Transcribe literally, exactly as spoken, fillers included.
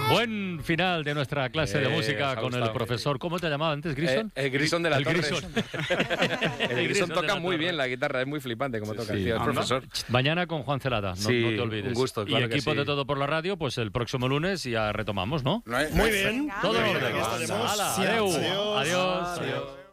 Buen final de nuestra clase de Eh, música os ha con el gustado. profesor. ¿Cómo te llamaba antes, Grison? Eh, el Grison de la El Torre. Grison. El Grison toca de la muy Torre. bien la guitarra, es muy flipante como toca, Sí. tío, es Anda. profesor. Mañana con Juan Celada, no, Sí, no te olvides. un gusto, claro y que equipo sí. de Todo por la Radio, pues el próximo lunes ya retomamos, ¿no? Muy bien. Todo en Muy bien, orden. aquí estaremos. Hala, Sí, adeu. adiós. Adiós. Adiós.